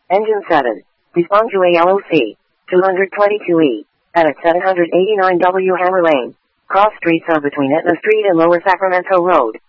Engine 7. Respond to ALOC. 222E. At 789 W Hammer Lane. Cross streets are between Etna Street and Lower Sacramento Road.